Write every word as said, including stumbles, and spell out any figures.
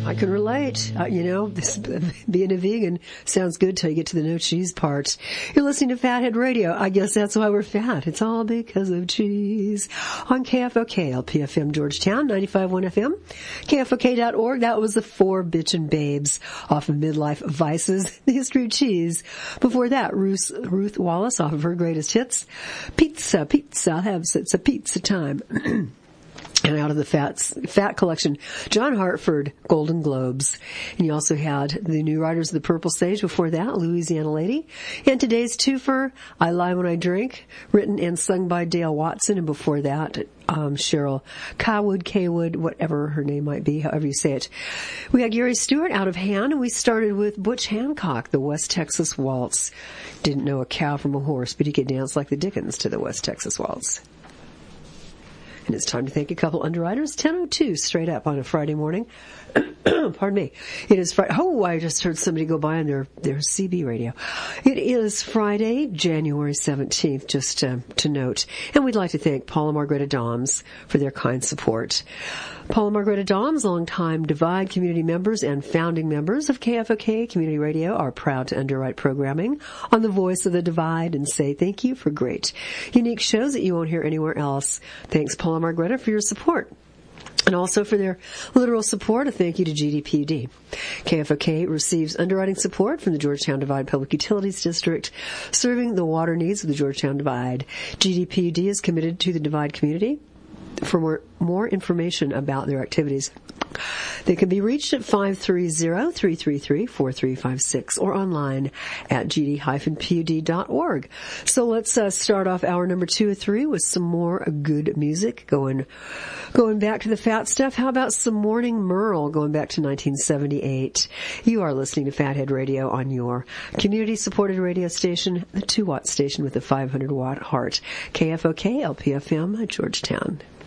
I can relate. Uh, you know, this, being a vegan sounds good till you get to the no cheese part. You're listening to Fathead Radio. I guess that's why we're fat. It's all because of cheese. On K F O K, L P F M Georgetown, ninety-five point one F M, K F O K dot org. That was the Four Bitchin' Babes off of Midlife Vices, The History of Cheese. Before that, Ruth, Ruth Wallace off of her greatest hits. Pizza, pizza, I'll have it's a pizza time. And out of the fats, fat collection, John Hartford, Golden Globes. And you also had the New Riders of the Purple Sage before that, Louisiana Lady. And today's twofer, I Lie When I Drink, written and sung by Dale Watson. And before that, um, Cheryl Kaywood, Kaywood, whatever her name might be, however you say it. We had Gary Stewart, Out of Hand, and we started with Butch Hancock, the West Texas Waltz. Didn't know a cow from a horse, but he could dance like the Dickens to the West Texas Waltz. And it's time to thank a couple underwriters. ten oh two straight up on a Friday morning. Pardon me. It is Friday. Oh, I just heard somebody go by on their, their C B radio. It is Friday, January seventeenth, just uh, to note. And we'd like to thank Paul and Margareta Doms for their kind support. Paul and Margareta Doms, longtime Divide community members and founding members of K F O K Community Radio, are proud to underwrite programming on the Voice of the Divide and say thank you for great, unique shows that you won't hear anywhere else. Thanks, Paul and Margareta, for your support. And also for their literal support, a thank you to G D P U D. K F O K receives underwriting support from the Georgetown Divide Public Utilities District, serving the water needs of the Georgetown Divide. G D P U D is committed to the Divide community. For more, more information about their activities, they can be reached at five three zero, three three three, four three five six or online at g d dash p u d dot org. So let's uh, start off hour number two or three with some more good music. Going going back to the fat stuff, how about some Morning Merle going back to nineteen seventy-eight? You are listening to Fathead Radio on your community-supported radio station, the two watt station with a five hundred watt heart, K F O K L P F M, Georgetown.